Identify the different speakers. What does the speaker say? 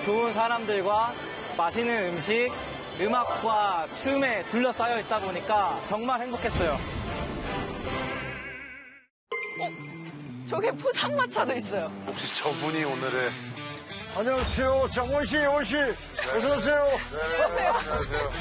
Speaker 1: 좋은 사람들과 맛있는 음식, 음악과 춤에 둘러싸여 있다 보니까 정말 행복했어요.
Speaker 2: 저게 포장마차도 있어요.
Speaker 3: 혹시 저분이 오늘의
Speaker 4: 안녕하세요. 장원 씨, 영원 씨. 어서 오세요.
Speaker 3: 네, 안녕하세요.